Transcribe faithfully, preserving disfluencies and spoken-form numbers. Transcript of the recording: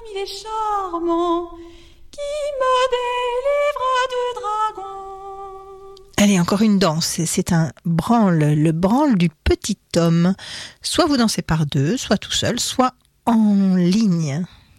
il est charmant, qui me délivre du dragon. Allez, encore une danse, c'est un branle, le branle du petit homme. Soit vous dansez par deux, soit tout seul, soit en ligne.